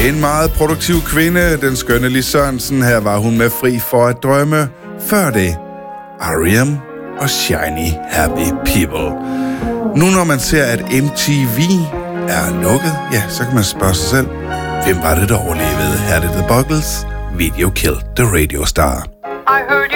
En meget produktiv kvinde, den skønne Lis Sørensen. Her var hun med Fri for at drømme. Før det, R.E.M. og Shiny Happy People. Nu når man ser, at MTV er lukket, ja, så kan man spørge sig selv, hvem var det, der overlevede? Her er det The Buggles, Video Killed the Radio Star.